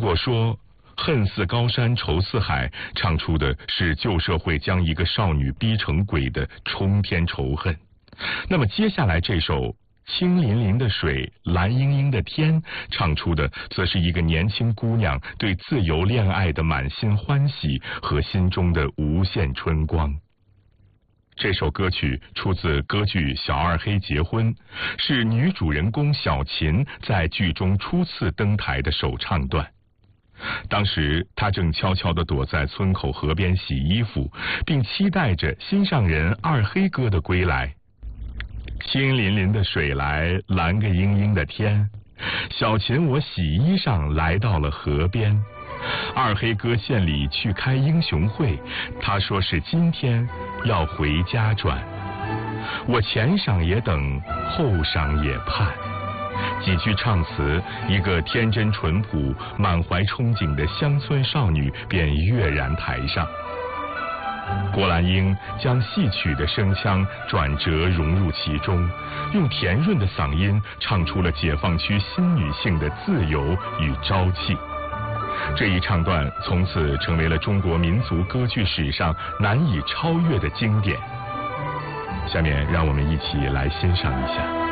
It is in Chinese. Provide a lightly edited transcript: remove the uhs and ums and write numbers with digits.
果说恨似高山愁似海唱出的是旧社会将一个少女逼成鬼的冲天仇恨，那么接下来这首清淋淋的水，蓝盈盈的天唱出的则是一个年轻姑娘对自由恋爱的满心欢喜和心中的无限春光。这首歌曲出自歌剧《小二黑结婚》，是女主人公小琴在剧中初次登台的首唱段。当时她正悄悄地躲在村口河边洗衣服，并期待着心上人二黑哥的归来。清淋淋的水来，蓝个盈盈的天，小琴我洗衣裳来到了河边。二黑哥县里去开英雄会，他说是今天要回家转，我前晌也等，后晌也盼。几句唱词，一个天真淳朴、满怀憧憬的乡村少女便跃然台上。郭兰英将戏曲的声腔转折融入其中，用甜润的嗓音唱出了解放区新女性的自由与朝气。这一唱段从此成为了中国民族歌剧史上难以超越的经典。下面让我们一起来欣赏一下。